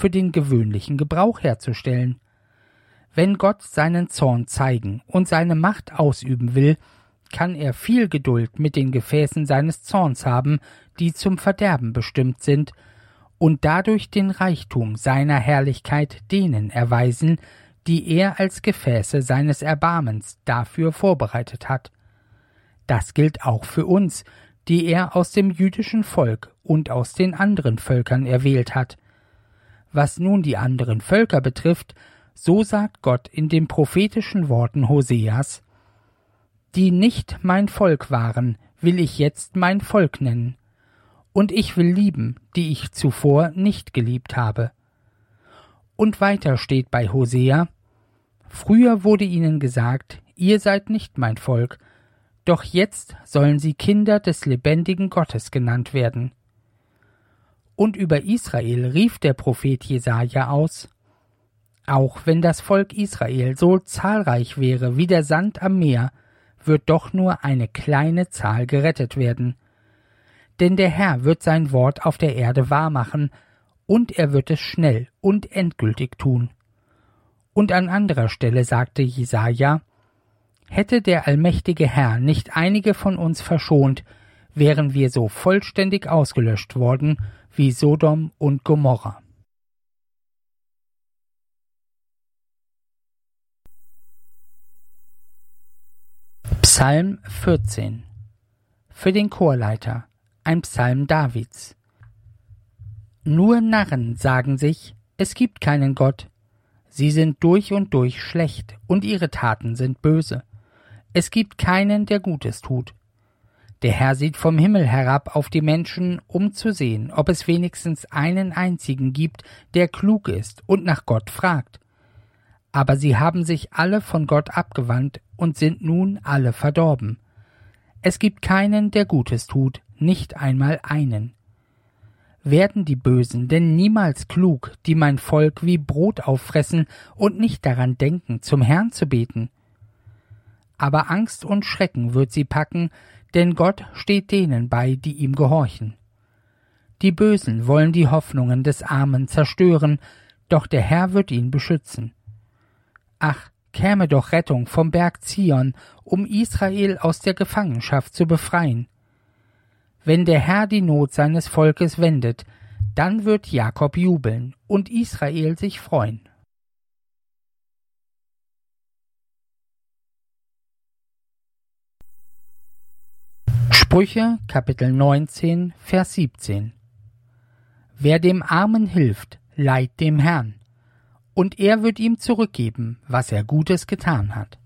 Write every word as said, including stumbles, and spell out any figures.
für den gewöhnlichen Gebrauch herzustellen. Wenn Gott seinen Zorn zeigen und seine Macht ausüben will, kann er viel Geduld mit den Gefäßen seines Zorns haben, die zum Verderben bestimmt sind, und dadurch den Reichtum seiner Herrlichkeit denen erweisen, die er als Gefäße seines Erbarmens dafür vorbereitet hat. Das gilt auch für uns, die er aus dem jüdischen Volk und aus den anderen Völkern erwählt hat. Was nun die anderen Völker betrifft, so sagt Gott in den prophetischen Worten Hoseas: Die nicht mein Volk waren, will ich jetzt mein Volk nennen, und ich will lieben, die ich zuvor nicht geliebt habe. Und weiter steht bei Hosea: Früher wurde ihnen gesagt, ihr seid nicht mein Volk, doch jetzt sollen sie Kinder des lebendigen Gottes genannt werden. Und über Israel rief der Prophet Jesaja aus: Auch wenn das Volk Israel so zahlreich wäre wie der Sand am Meer, wird doch nur eine kleine Zahl gerettet werden. Denn der Herr wird sein Wort auf der Erde wahrmachen, und er wird es schnell und endgültig tun. Und an anderer Stelle sagte Jesaja: Hätte der allmächtige Herr nicht einige von uns verschont, wären wir so vollständig ausgelöscht worden wie Sodom und Gomorra. Psalm vierzehn. Für den Chorleiter, ein Psalm Davids. Nur Narren sagen sich, es gibt keinen Gott. Sie sind durch und durch schlecht, und ihre Taten sind böse. Es gibt keinen, der Gutes tut. Der Herr sieht vom Himmel herab auf die Menschen, um zu sehen, ob es wenigstens einen einzigen gibt, der klug ist und nach Gott fragt. Aber sie haben sich alle von Gott abgewandt und sind nun alle verdorben. Es gibt keinen, der Gutes tut, nicht einmal einen. Werden die Bösen denn niemals klug, die mein Volk wie Brot auffressen und nicht daran denken, zum Herrn zu beten? Aber Angst und Schrecken wird sie packen, denn Gott steht denen bei, die ihm gehorchen. Die Bösen wollen die Hoffnungen des Armen zerstören, doch der Herr wird ihn beschützen. Ach, käme doch Rettung vom Berg Zion, um Israel aus der Gefangenschaft zu befreien. Wenn der Herr die Not seines Volkes wendet, dann wird Jakob jubeln und Israel sich freuen. Sprüche, Kapitel neunzehn, Vers siebzehn. Wer dem Armen hilft, leiht dem Herrn, und er wird ihm zurückgeben, was er Gutes getan hat.